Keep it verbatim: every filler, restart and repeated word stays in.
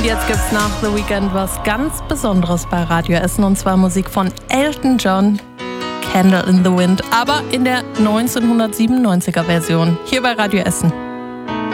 Jetzt gibt's nach The Weeknd was ganz Besonderes bei Radio Essen, und zwar Musik von Elton John, Candle in the Wind, aber in der neunzehnhundertsiebenundneunziger Version, hier bei Radio Essen.